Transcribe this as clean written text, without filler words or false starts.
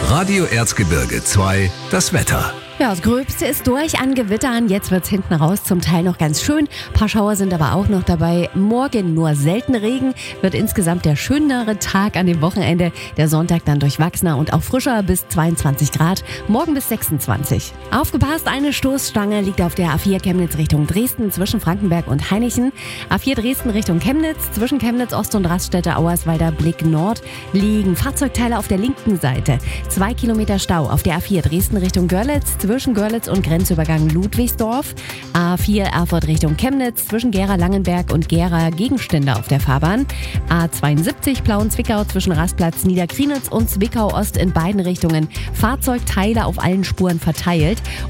Radio Erzgebirge 2, das Wetter. Ja, das Gröbste ist durch an Gewittern. Jetzt wird's hinten raus zum Teil noch ganz schön. Ein paar Schauer sind aber auch noch dabei. Morgen nur selten Regen. Wird insgesamt der schönere Tag an dem Wochenende. Der Sonntag dann durchwachsener und auch frischer bis 22 Grad. Morgen bis 26. Aufgepasst, eine Stoßstange liegt auf der A4 Chemnitz Richtung Dresden zwischen Frankenberg und Hainichen. A4 Dresden Richtung Chemnitz. Zwischen Chemnitz Ost und Raststätte Auerswalder Blick Nord liegen Fahrzeugteile auf der linken Seite. 2 Kilometer Stau auf der A4 Dresden Richtung Görlitz. Zwischen Görlitz und Grenzübergang Ludwigsdorf. A4 Erfurt Richtung Chemnitz zwischen Gera-Langenberg und Gera-Gegenstände auf der Fahrbahn. A72 Plauen-Zwickau zwischen Rastplatz Niederkrienitz und Zwickau-Ost in beiden Richtungen. Fahrzeugteile auf allen Spuren verteilt.